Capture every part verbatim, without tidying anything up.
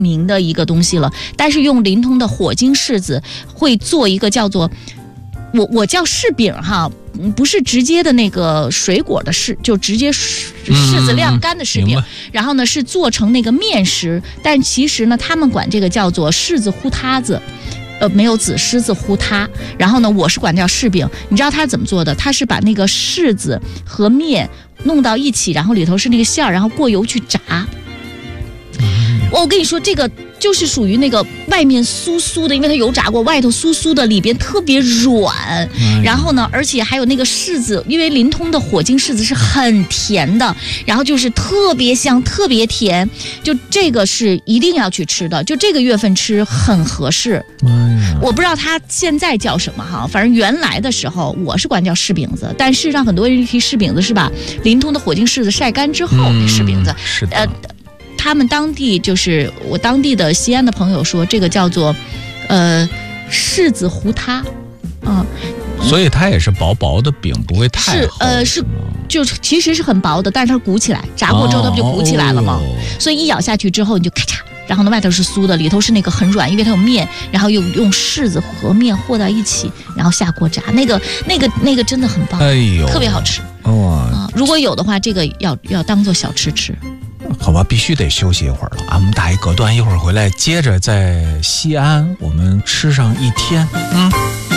名的一个东西了，但是用临潼的火晶柿子会做一个叫做我我叫柿饼哈，不是直接的那个水果的柿，就直接柿子晾干的柿饼、嗯、然后呢是做成那个面食，但其实呢他们管这个叫做柿子糊塌子，呃，没有子狮子糊塌，然后呢我是管叫柿饼。你知道它是怎么做的？它是把那个柿子和面弄到一起，然后里头是那个馅儿，然后过油去炸。我跟你说，这个就是属于那个外面酥酥的，因为它油炸过，外头酥酥的，里边特别软。然后呢，而且还有那个柿子，因为临潼的火晶柿子是很甜的，然后就是特别香，特别甜。就这个是一定要去吃的，就这个月份吃很合适。我不知道它现在叫什么哈，反正原来的时候我是管叫柿饼子，但事实上很多人提柿饼子是把临潼的火晶柿子晒干之后的柿饼子。 是的。 呃他们当地就是我当地的西安的朋友说，这个叫做，呃，柿子糊塌，嗯， 所以它也是薄薄的饼，不会太厚。 是呃是，就其实是很薄的，但是它鼓起来，炸过之后它不就鼓起来了吗？哦、所以一咬下去之后，你就咔嚓，然后呢外头是酥的，里头是那个很软，因为它有面，然后又用柿子和面和到一起，然后下锅炸，那个那个那个真的很棒， 哎呦， 特别好吃。 哇、 啊！如果有的话，这个要要当做小吃吃。 好吧，必须得休息一会儿了啊！我们打一隔断，一会儿回来接着在西安我们吃上一天。嗯。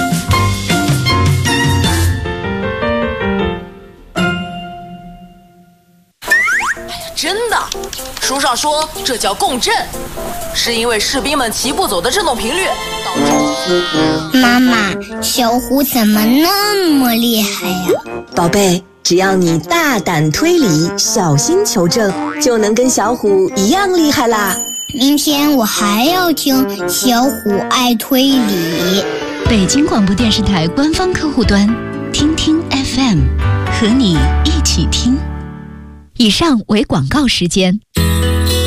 哎呀，真的，书上说这叫共振，是因为士兵们齐步走的振动频率导致。 妈妈，小虎怎么那么厉害呀？ 宝贝。只要你大胆推理，小心求证，就能跟小虎一样厉害啦！ 明天我还要听小虎爱推理。 北京广播电视台官方客户端，听听 F M， 和你一起听。以上为广告时间。